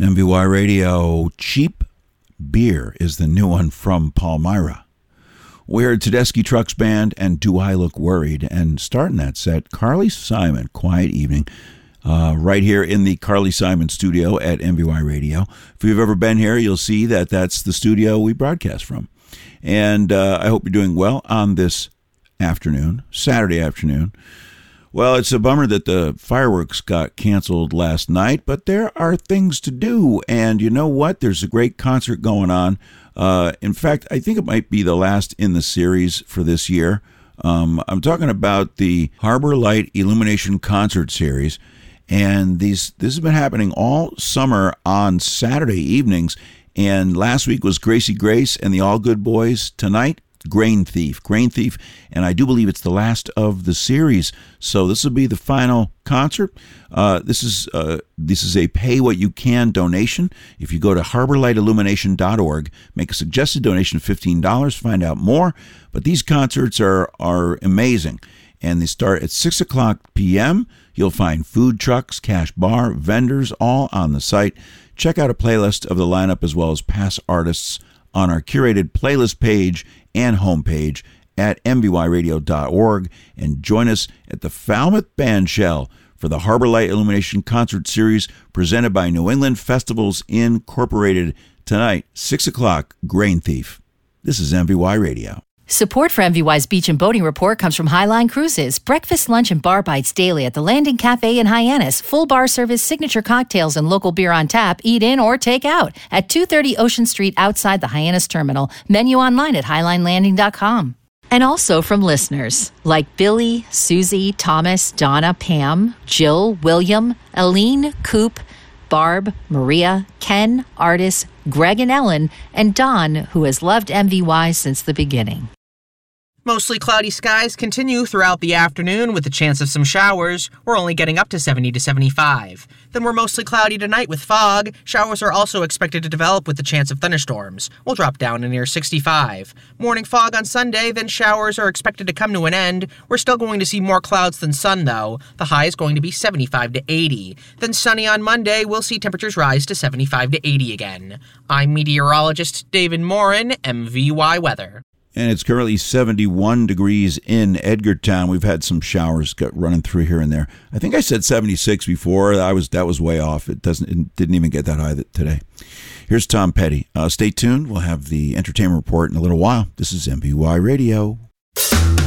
MVY Radio, Cheap Beer is the new one from Palmyra. We heard Tedeschi Trucks Band and Do I Look Worried? And starting that set, Carly Simon, Quiet Evening, right here in the Carly Simon studio at MVY Radio. If you've ever been here, you'll see that that's the studio we broadcast from. And I hope you're doing well on this afternoon, Saturday afternoon. Well, it's a bummer that the fireworks got canceled last night, but there are things to do. And you know what? There's a great concert going on. In fact, I think it might be the last in the series for this year. I'm talking about the Harbor Light Illumination Concert Series. And this has been happening all summer on Saturday evenings. And last week was Gracie Grace and the All Good Boys. Tonight, Grain Thief, and I do believe it's the last of the series. So this will be the final concert. This is a pay what you can donation. If you go to harborlightillumination.org, make a suggested donation of $15, find out more. But these concerts are amazing, and they start at 6:00 p.m. You'll find food trucks, cash bar, vendors, all on the site. Check out a playlist of the lineup as well as past artists on our curated playlist page and homepage at mvyradio.org, and join us at the Falmouth Band Shell for the Harbor Light Illumination Concert Series presented by New England Festivals Incorporated. Tonight, 6:00, Grain Thief. This is MVY Radio. Support for MVY's Beach and Boating Report comes from Highline Cruises. Breakfast, lunch, and bar bites daily at the Landing Cafe in Hyannis. Full bar service, signature cocktails, and local beer on tap. Eat in or take out at 230 Ocean Street outside the Hyannis Terminal. Menu online at highlinelanding.com. And also from listeners like Billy, Susie, Thomas, Donna, Pam, Jill, William, Aline, Coop, Barb, Maria, Ken, Artis, Greg and Ellen, and Don, who has loved MVY since the beginning. Mostly cloudy skies continue throughout the afternoon with a chance of some showers. We're only getting up to 70 to 75. Then we're mostly cloudy tonight with fog. Showers are also expected to develop with the chance of thunderstorms. We'll drop down to near 65. Morning fog on Sunday, then showers are expected to come to an end. We're still going to see more clouds than sun, though. The high is going to be 75 to 80. Then sunny on Monday, we'll see temperatures rise to 75 to 80 again. I'm meteorologist David Morin, MVY Weather. And it's currently 71 degrees in Edgartown. We've had some showers running through here and there. I think I said 76 before. That was way off. It didn't even get that high today. Here's Tom Petty. Stay tuned. We'll have the entertainment report in a little while. This is MVY Radio.